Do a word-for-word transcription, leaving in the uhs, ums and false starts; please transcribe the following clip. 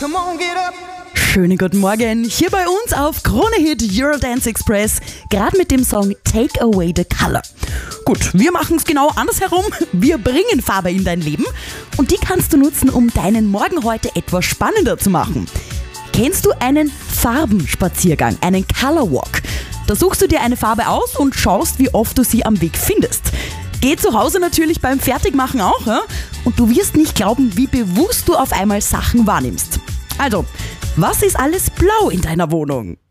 come on, get up. Schönen guten Morgen, hier bei uns auf Krone Hit Eurodance Express, gerade mit dem Song Take Away the Color. Gut, wir machen es genau andersherum, wir bringen Farbe in dein Leben und die kannst du nutzen, um deinen Morgen heute etwas spannender zu machen. Kennst du einen Farbenspaziergang, einen Color Walk? Da suchst du dir eine Farbe aus und schaust, wie oft du sie am Weg findest. Geht zu Hause natürlich beim Fertigmachen auch, ja? Und du wirst nicht glauben, wie bewusst du auf einmal Sachen wahrnimmst. Also, was ist alles blau in deiner Wohnung?